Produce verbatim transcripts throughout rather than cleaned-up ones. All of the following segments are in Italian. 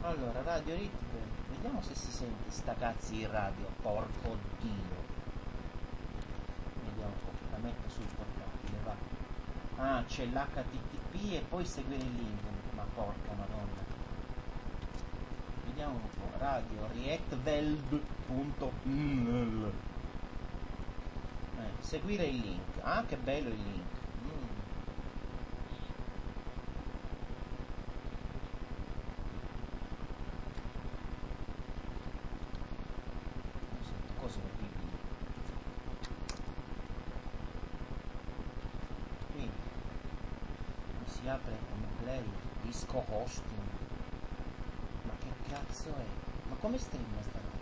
Allora, radio ritmo, vediamo se si sente sta cazzo di radio, porco dio. Vediamo un po', la metto sul portatile, va. Ah, c'è l'H T T P e poi seguire il link, ma porca madonna. Vediamo un po', radio reactveld punto n l. Eh, seguire il link, ah che bello il link. Mm. Cose orribili. Qui si apre un play disco hosting. Ma che cazzo è? Ma come streama sta roba?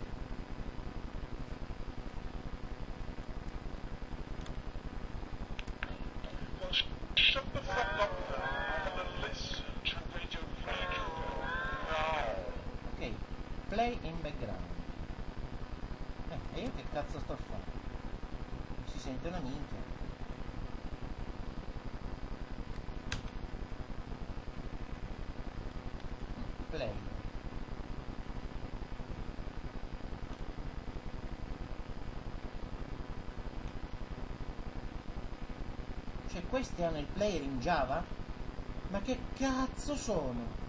Shut the fuck up and listen to Radio Freak now. Ok, play in background. Eh, e io che cazzo sto a fare? Non si sente una minchia. Play. Cioè questi hanno il player in Java? Ma che cazzo sono?